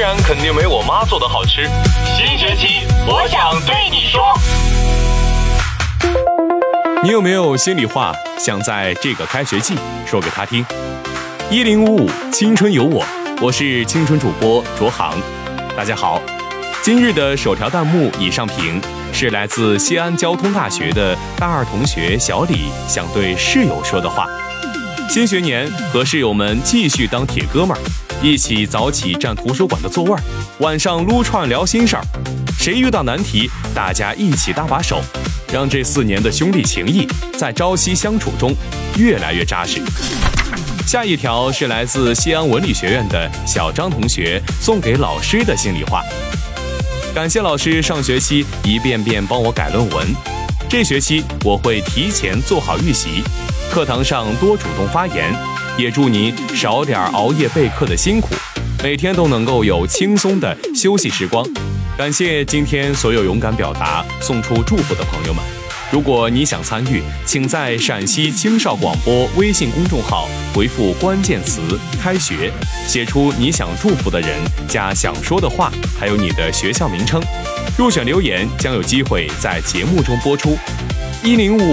然肯定没我妈做的好吃。 新学期我想对你说。 你有没有心里话想在这个开学季说给他听？1055青春有我，我是青春主播卓航。大家好，今日的首条弹幕已上屏，是来自西安交通大学的大二同学小李想对室友说的话。新学年和室友们继续当铁哥们儿，一起早起占图书馆的座位，晚上撸串聊心事儿。谁遇到难题，大家一起搭把手，让这4年的兄弟情谊在朝夕相处中越来越扎实。下一条是来自西安文理学院的小张同学送给老师的心里话。感谢老师上学期一遍遍帮我改论文，这学期我会提前做好预习，课堂上多主动发言，也祝你少点熬夜备课的辛苦，每天都能够有轻松的休息时光。感谢今天所有勇敢表达送出祝福的朋友们。如果你想参与，请在陕西青少广播微信公众号回复关键词开学，写出你想祝福的人加想说的话，还有你的学校名称。入选留言将有机会在节目中播出。105